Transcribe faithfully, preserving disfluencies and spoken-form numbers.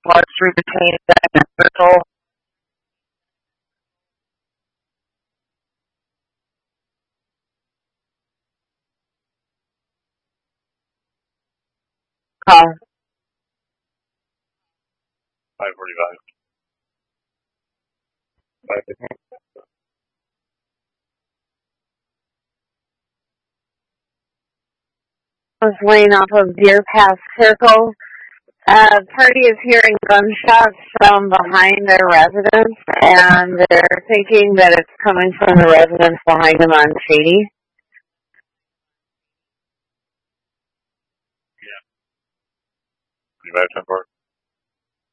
was through between Second and Circle. Uh, five forty-five. five fifteen. I was laying off of Deer Pass Circle. Uh, party is hearing gunshots from behind their residence, and they're thinking that it's coming from the residence behind them on Shady. Yeah. forty-five, ten four.